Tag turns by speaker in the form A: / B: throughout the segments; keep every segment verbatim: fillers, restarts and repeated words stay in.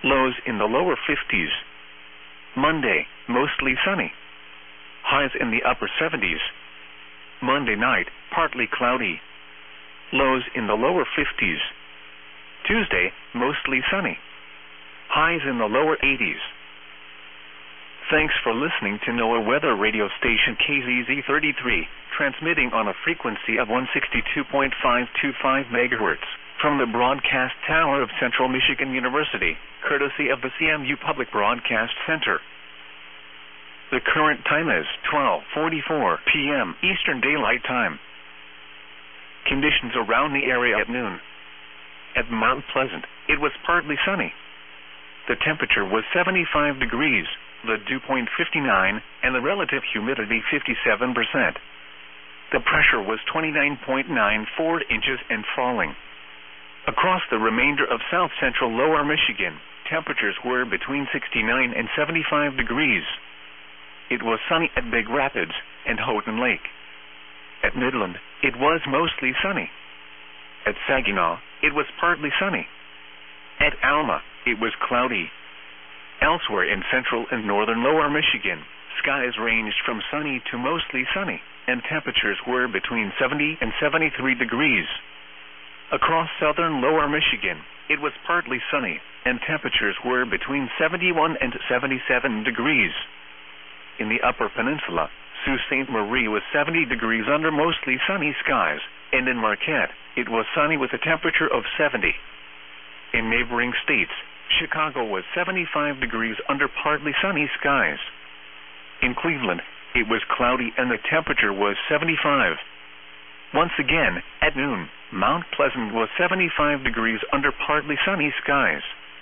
A: Lows in the lower fifties. Monday, mostly sunny. Highs in the upper seventies. Monday night, partly cloudy. Lows in the lower fifties. Tuesday, mostly sunny. Highs in the lower eighties. Thanks for listening to NOAA Weather Radio Station K Z Z thirty-three, transmitting on a frequency of one sixty-two point five two five megahertz from the broadcast tower of Central Michigan University, courtesy of the C M U Public Broadcast Center. The current time is twelve forty-four p m Eastern Daylight Time. Conditions around the area at noon. At Mount Pleasant, it was partly sunny. The temperature was seventy-five degrees, the dew point fifty-nine, and the relative humidity fifty-seven percent. The pressure was twenty-nine point nine four inches and falling. Across the remainder of south-central lower Michigan, temperatures were between sixty-nine and seventy-five degrees. It was sunny at Big Rapids and Houghton Lake. At Midland, it was mostly sunny. At Saginaw, it was partly sunny. At Alma, it was cloudy. Elsewhere in central and northern lower Michigan, skies ranged from sunny to mostly sunny, and temperatures were between seventy and seventy-three degrees. Across southern lower Michigan, it was partly sunny, and temperatures were between seventy-one and seventy-seven degrees. In the upper peninsula, Sault Ste. Marie was seventy degrees under mostly sunny skies, and in Marquette, it was sunny with a temperature of seventy. In neighboring states, Chicago was seventy-five degrees under partly sunny skies. In Cleveland, it was cloudy and the temperature was seventy-five. Once again, at noon, Mount Pleasant was seventy-five degrees under partly sunny skies.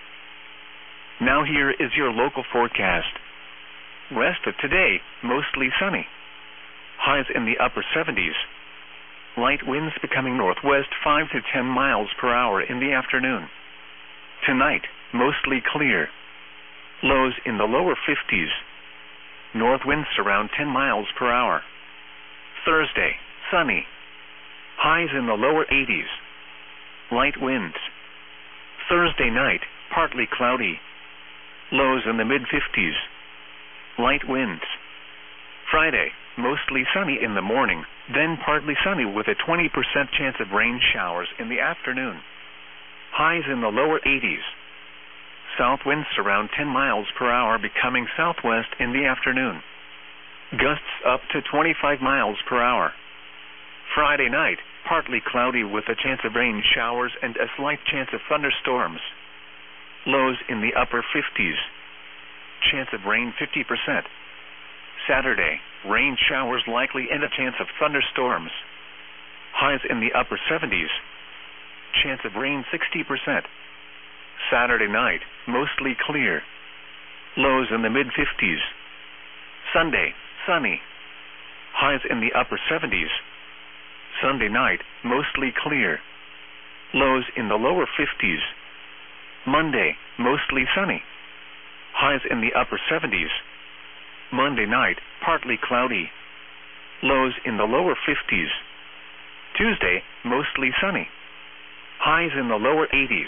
A: Now here is your local forecast. Rest of today, mostly sunny. Highs in the upper seventies. Light winds becoming northwest five to ten miles per hour in the afternoon. Tonight, mostly clear. Lows in the lower fifties. North winds around ten miles per hour. Thursday, sunny. Highs in the lower eighties. Light winds. Thursday night, partly cloudy. Lows in the mid-fifties. Light winds. Friday, mostly sunny in the morning, then partly sunny with a twenty percent chance of rain showers in the afternoon. Highs in the lower eighties. South winds around ten miles per hour becoming southwest in the afternoon. Gusts up to twenty-five miles per hour. Friday night, partly cloudy with a chance of rain showers and a slight chance of thunderstorms. Lows in the upper fifties. Chance of rain fifty percent. Saturday, rain showers likely and a chance of thunderstorms. Highs in the upper seventies. Chance of rain sixty percent. Saturday night, mostly clear. Lows in the mid-fifties. Sunday, sunny. Highs in the upper seventies. Sunday night, mostly clear. Lows in the lower fifties. Monday, mostly sunny. Highs in the upper seventies. Monday night, partly cloudy. Lows in the lower fifties. Tuesday, mostly sunny. Highs in the lower eighties.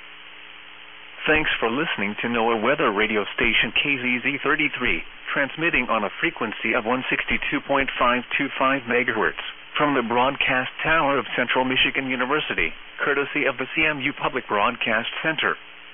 A: Thanks for listening to NOAA Weather Radio Station K Z Z thirty-three, transmitting on a frequency of one sixty-two point five two five megahertz from the broadcast tower of Central Michigan University, courtesy of the C M U Public Broadcast Center.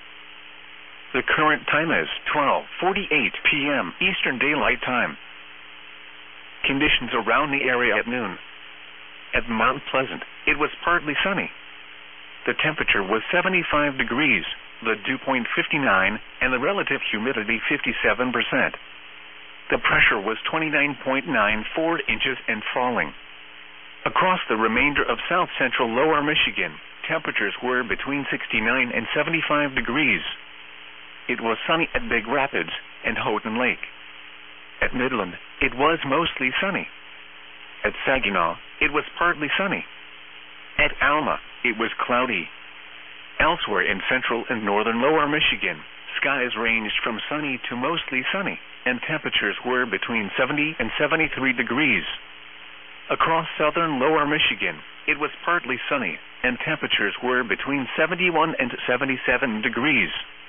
A: The current time is twelve forty-eight p m Eastern Daylight Time. Conditions around the area at noon. At Mount Pleasant, it was partly sunny. The temperature was seventy-five degrees, the dew point fifty-nine, and the relative humidity fifty-seven percent. The pressure was twenty-nine point nine four inches and falling. Across the remainder of south-central lower Michigan, temperatures were between sixty-nine and seventy-five degrees. It was sunny at Big Rapids and Houghton Lake. At Midland, it was mostly sunny. At Saginaw, it was partly sunny. At Alma, it was cloudy. Elsewhere in central and northern lower Michigan, skies ranged from sunny to mostly sunny, and temperatures were between seventy and seventy-three degrees. Across southern lower Michigan, it was partly sunny, and temperatures were between seventy-one and seventy-seven degrees.